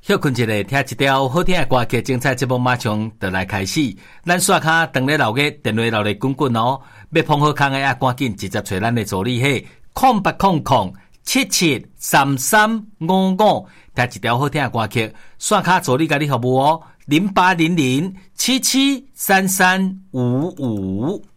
休困一下，听一条好听的歌曲，精彩节目马上就来开始。咱刷卡等咧老嘅电话留咧滚滚哦，要碰好康的啊，赶紧直接找咱的助理嘿，0800773355，听一条好听的歌曲，刷卡助理甲你服务哦，0800773355。